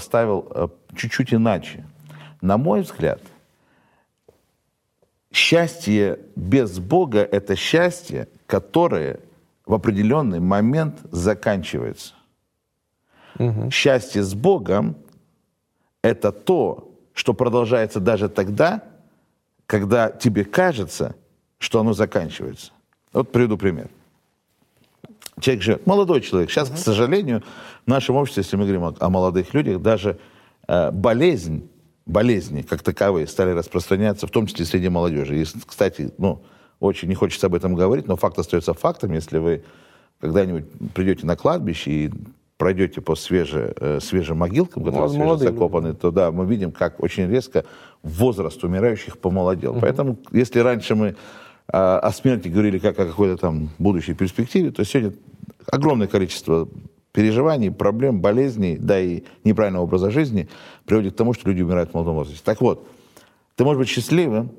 поставил чуть-чуть иначе. На мой взгляд, счастье без Бога – это счастье, которое в определенный момент заканчивается. Счастье с Богом – это то, что продолжается даже тогда, когда тебе кажется, что оно заканчивается. Вот приведу пример. Человек же, молодой человек. Сейчас, к сожалению, в нашем обществе, если мы говорим о молодых людях, даже болезни как таковые стали распространяться, в том числе среди молодежи. И, кстати, очень не хочется об этом говорить, но факт остается фактом. Если вы когда-нибудь придете на кладбище и пройдете по свежим могилкам, которые свеже закопаны, то да, мы видим, как очень резко возраст умирающих помолодел. Поэтому, если раньше мы о смерти говорили как о какой-то там будущей перспективе, то сегодня огромное количество переживаний, проблем, болезней, да и неправильного образа жизни приводит к тому, что люди умирают в молодом возрасте. Так вот, ты можешь быть счастливым,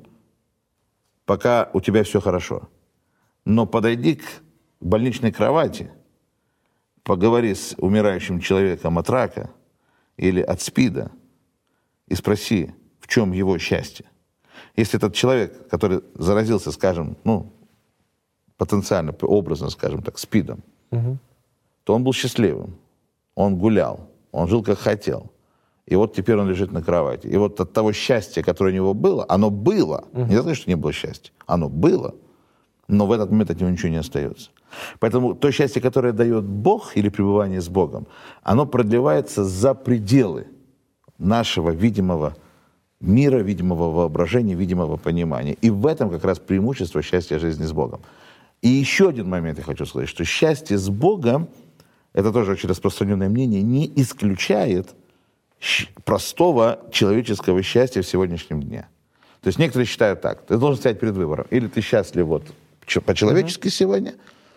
пока у тебя все хорошо. Но подойди к больничной кровати, поговори с умирающим человеком от рака или от СПИДа и спроси, в чем его счастье. Если этот человек, который заразился, скажем, потенциально, образно, скажем так, СПИДом, то он был счастливым, он гулял, он жил как хотел. И вот теперь он лежит на кровати. И вот от того счастья, которое у него было, оно было. Не знаю, что не было счастья. Оно было, но в этот момент от него ничего не остается. Поэтому то счастье, которое дает Бог или пребывание с Богом, оно продлевается за пределы нашего видимого мира, видимого воображения, видимого понимания. И в этом как раз преимущество счастья жизни с Богом. И еще один момент я хочу сказать, что счастье с Богом, это тоже очень распространенное мнение, не исключает простого человеческого счастья в сегодняшнем дне. То есть некоторые считают так, ты должен стоять перед выбором. Или ты счастлив по-человечески сегодня,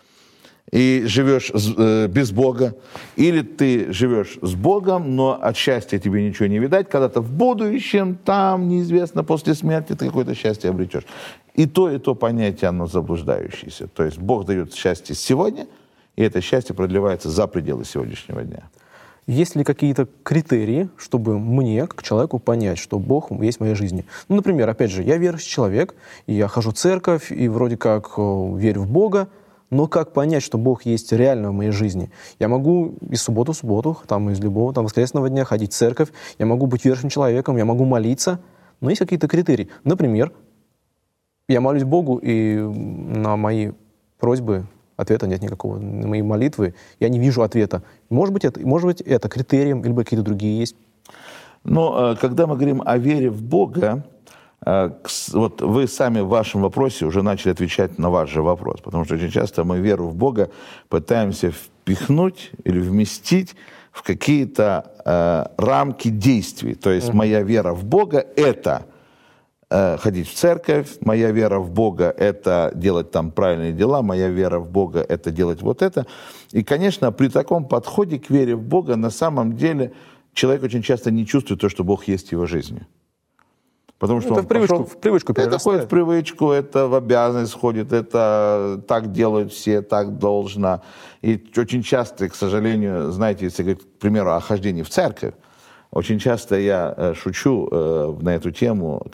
и живешь без Бога, или ты живешь с Богом, но от счастья тебе ничего не видать, когда-то в будущем, там, неизвестно, после смерти ты какое-то счастье обретешь. И то понятие, оно заблуждающееся. То есть Бог дает счастье сегодня, и это счастье продлевается за пределы сегодняшнего дня. Есть ли какие-то критерии, чтобы мне, как человеку, понять, что Бог есть в моей жизни? Например, опять же, я верующий человек, и я хожу в церковь, и вроде как верю в Бога, но как понять, что Бог есть реально в моей жизни? Я могу из субботы в субботу, из любого воскресного дня ходить в церковь, я могу быть верующим человеком, я могу молиться, но есть какие-то критерии. Например, я молюсь Богу, и на мои просьбы ответа нет никакого. На мои молитвы я не вижу ответа. Может быть, это критерием, или какие-то другие есть? Но когда мы говорим о вере в Бога, вот вы сами в вашем вопросе уже начали отвечать на ваш же вопрос, потому что очень часто мы веру в Бога пытаемся впихнуть или вместить в какие-то рамки действий. То есть моя вера в Бога – это ходить в церковь, моя вера в Бога – это делать там правильные дела, моя вера в Бога – это делать вот это. И, конечно, при таком подходе к вере в Бога на самом деле человек очень часто не чувствует то, что Бог есть в его жизни. Потому что это в привычку перерастает. Это входит в привычку, это в обязанность входит, это так делают все, так должно. И очень часто, к сожалению, знаете, если говорить, к примеру, о хождении в церковь, очень часто я шучу на эту тему,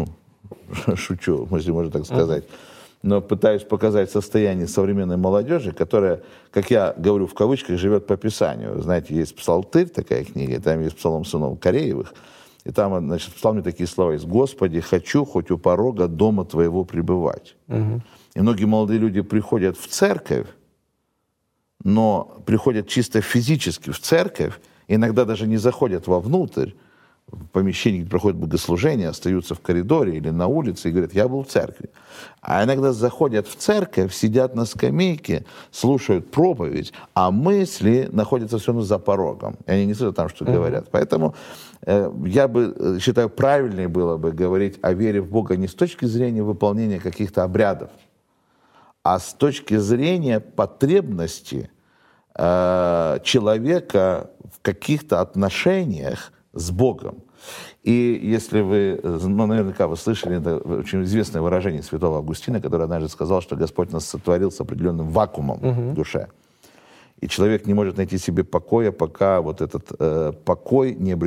шучу, если можно так сказать, но пытаюсь показать состояние современной молодежи, которая, как я говорю в кавычках, живет по Писанию. Знаете, есть «Псалтырь», такая книга, там есть «Псалом сынов Кореевых», и там, значит, в псалме такие слова есть: «Господи, хочу хоть у порога дома Твоего пребывать». И многие молодые люди приходят в церковь, но приходят чисто физически в церковь, иногда даже не заходят вовнутрь, в помещении, где проходит богослужение, остаются в коридоре или на улице и говорят: я был в церкви. А иногда заходят в церковь, сидят на скамейке, слушают проповедь, а мысли находятся все равно за порогом. И они не слышат там, что говорят. Поэтому я считаю, правильнее было бы говорить о вере в Бога не с точки зрения выполнения каких-то обрядов, а с точки зрения потребности человека в каких-то отношениях с Богом. И если вы, наверняка вы слышали, это очень известное выражение святого Августина, который однажды сказал, что Господь нас сотворил с определенным вакуумом в душе. И человек не может найти себе покоя, пока вот этот покой не обретет